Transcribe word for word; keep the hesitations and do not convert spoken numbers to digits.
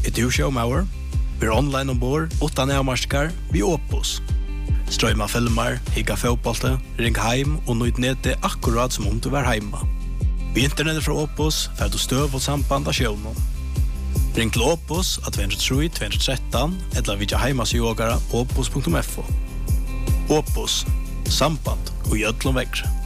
är du showmauer. Vi är online ombord, utan avmarskar, vi Opus. Strömma filmer, higga fotbollte, ring heim og nøyd nete akkurat som om du var heima. Vi internetet fra Opus, fer du støv og samband av sjøvnen. Ring til Opus at två tre två tre tre eller vidja heimasjogara opus punktum f o. Opus, samband og i ödlom vekkre.